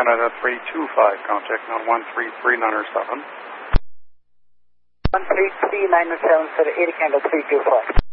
Canada 325, contact on 13397. 13397 for 80 Candle 325.